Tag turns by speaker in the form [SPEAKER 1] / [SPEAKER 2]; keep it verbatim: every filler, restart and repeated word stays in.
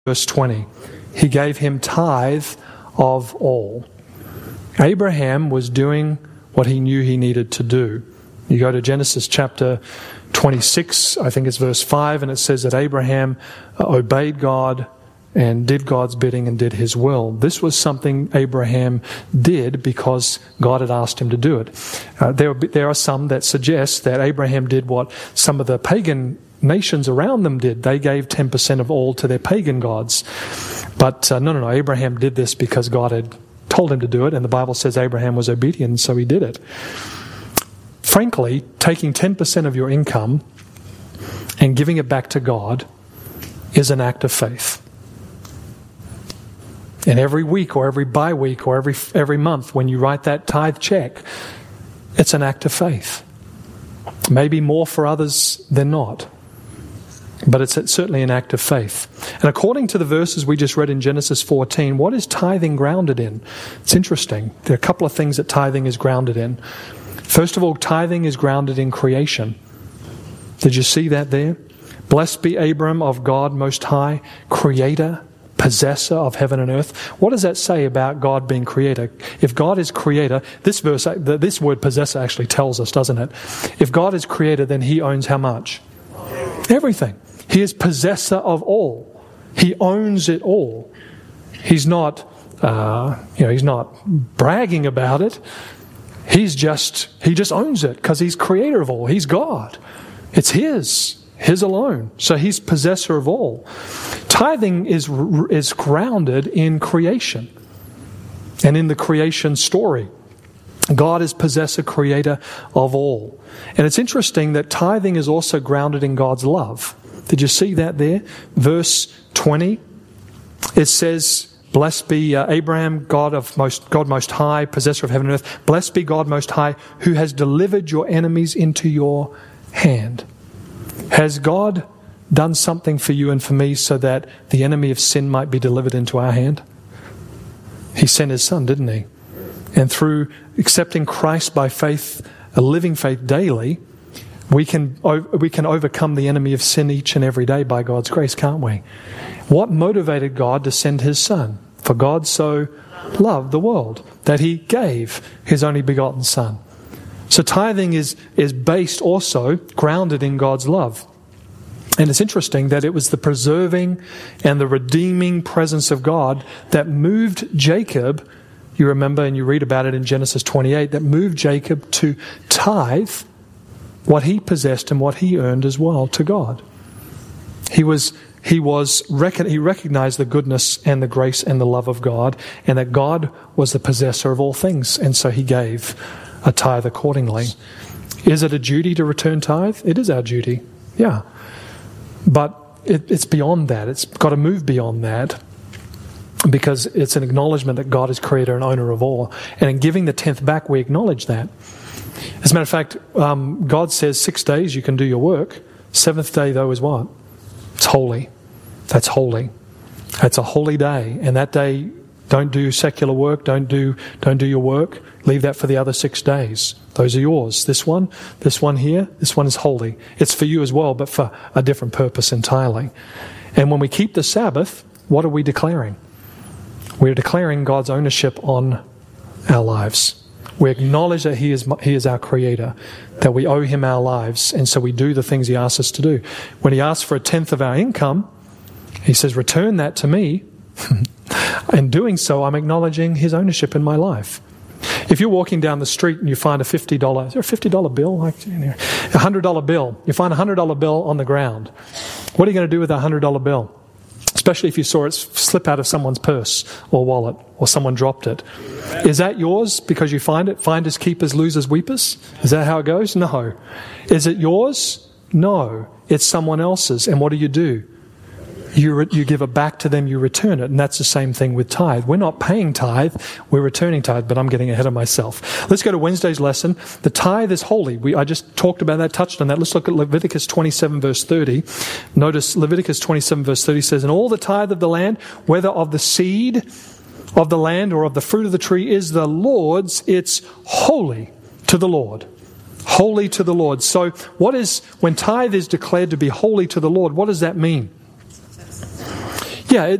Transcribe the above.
[SPEAKER 1] verse twenty. He gave him tithe of all. Abraham was doing what he knew he needed to do. You go to Genesis chapter twenty-six, I think it's verse five, and it says that Abraham obeyed God and did God's bidding and did his will. This was something Abraham did because God had asked him to do it. Uh, there, there are some that suggest that Abraham did what some of the pagan nations around them did. They gave ten percent of all to their pagan gods. But uh, no, no, no. Abraham did this because God had told him to do it, and the Bible says Abraham was obedient, so he did it. Frankly, taking ten percent of your income and giving it back to God is an act of faith. And every week or every bi-week or every every month when you write that tithe check, it's an act of faith. Maybe more for others than not. But it's certainly an act of faith. And according to the verses we just read in Genesis fourteen, what is tithing grounded in? It's interesting. There are a couple of things that tithing is grounded in. First of all, tithing is grounded in creation. Did you see that there? Blessed be Abram of God Most High, creator, possessor of heaven and earth. What does that say about God being creator? If God is creator, this verse, this word possessor actually tells us, doesn't it? If God is creator, then he owns how much? Everything. He is possessor of all. He owns it all. He's not, uh, you know, he's not bragging about it. He's just, he just owns it because he's creator of all. He's God. It's his. His alone. So he's possessor of all. Tithing is is grounded in creation and in the creation story. God is possessor, creator of all. And it's interesting that tithing is also grounded in God's love. Did you see that there? Verse twenty, it says, blessed be uh, Abraham, God of most, God Most High, possessor of heaven and earth. Blessed be God Most High, who has delivered your enemies into your hand. Has God done something for you and for me so that the enemy of sin might be delivered into our hand? He sent his son, didn't he? And through accepting Christ by faith, a living faith daily, we can we can overcome the enemy of sin each and every day by God's grace, can't we? What motivated God to send his son? For God so loved the world that he gave his only begotten son. So tithing is, is based also, grounded in God's love. And it's interesting that it was the preserving and the redeeming presence of God that moved Jacob, you remember and you read about it in Genesis twenty-eight, that moved Jacob to tithe what he possessed and what he earned as well to God. He was he was he recognized the goodness and the grace and the love of God, and that God was the possessor of all things, and so he gave a tithe accordingly. Is it a duty to return tithe? It is our duty, yeah. But it, it's beyond that. It's got to move beyond that because it's an acknowledgement that God is creator and owner of all. And in giving the tenth back, we acknowledge that. As a matter of fact, um, God says six days you can do your work. Seventh day, though, is what? It's holy. That's holy. It's a holy day. And that day, don't do secular work. Don't do don't do your work. Leave that for the other six days. Those are yours. This one, this one here, this one is holy. It's for you as well, but for a different purpose entirely. And when we keep the Sabbath, what are we declaring? We're declaring God's ownership on our lives. We acknowledge that He is He is our Creator, that we owe Him our lives, and so we do the things He asks us to do. When He asks for a tenth of our income, He says, return that to me. In doing so, I'm acknowledging His ownership in my life. If you're walking down the street and you find a fifty dollars, is there a fifty dollars bill? Like, a one hundred dollars bill. You find a one hundred dollars bill on the ground. What are you going to do with a one hundred dollars bill? Especially if you saw it slip out of someone's purse or wallet or someone dropped it. Is that yours because you find it? Finders, keepers, losers, weepers? Is that how it goes? No. Is it yours? No. It's someone else's. And what do you do? You re- you give it back to them, you return it. And that's the same thing with tithe. We're not paying tithe, we're returning tithe, but I'm getting ahead of myself. Let's go to Wednesday's lesson. The tithe is holy. We, I just talked about that, touched on that. Let's look at Leviticus twenty-seven verse thirty. Notice Leviticus twenty-seven verse thirty says, and all the tithe of the land, whether of the seed of the land or of the fruit of the tree, is the Lord's. It's holy to the Lord. Holy to the Lord. So what is, when tithe is declared to be holy to the Lord, what does that mean? Yeah, it,